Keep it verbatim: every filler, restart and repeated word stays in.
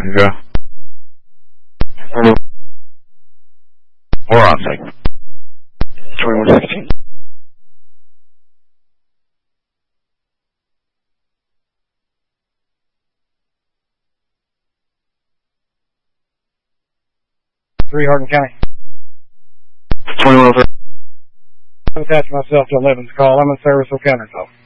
Okay. Hold on a second. twenty-one sixteen. three Hardin County. twenty-one oh three. I've attached myself to eleven's call. I'm in service of counter, so.